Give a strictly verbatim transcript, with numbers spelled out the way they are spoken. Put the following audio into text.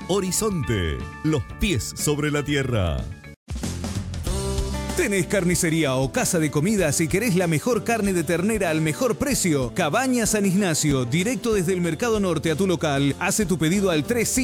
Horizonte, los pies sobre la tierra. ¿Tenés carnicería o casa de comidas y querés la mejor carne de ternera al mejor precio? Cabaña San Ignacio, directo desde el Mercado Norte a tu local. Hace tu pedido al tres